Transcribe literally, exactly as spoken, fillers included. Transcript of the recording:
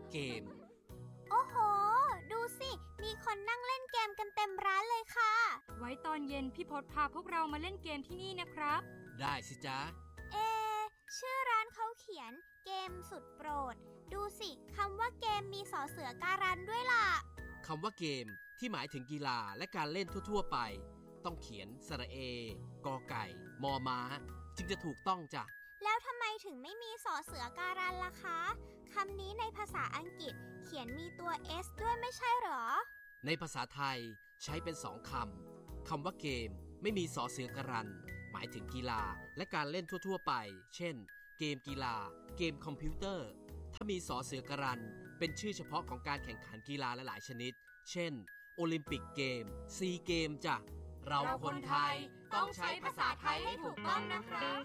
เกมโอ้โหดูสิมีคนนั่งเล่นเกมกันเต็มร้านเลยค่ะไว้ตอนเย็นพี่พศพาพวกเรามาเล่นเกมที่นี่นะครับได้สิจ๊ะเอชื่อร้านเขาเขียนเกมสุดโปรดดูสิคำว่าเกมมีสอเสือการันด้วยล่ะคำว่าเกมที่หมายถึงกีฬาและการเล่นทั่วๆไปต้องเขียนสระเอกอไก่มอม้าจึงจะถูกต้องจ้ะแล้วทำไมถึงไม่มีสอเสือการันล่ะคะคำนี้ในภาษาอังกฤษเขียนมีตัว S ด้วยไม่ใช่หรอในภาษาไทยใช้เป็นสองคำคำว่าเกมไม่มีสอเสือการันหมายถึงกีฬาและการเล่นทั่วๆไปเช่นเกมกีฬาเกมคอมพิวเตอร์ถ้ามีสอเสือการันเป็นชื่อเฉพาะของการแข่งขันกีฬาหลายๆชนิดเช่นโอลิมปิกเกมซีเกมจ้ะเราคนไทยต้องใช้ภาษาไทยให้ถูกต้องนะครับ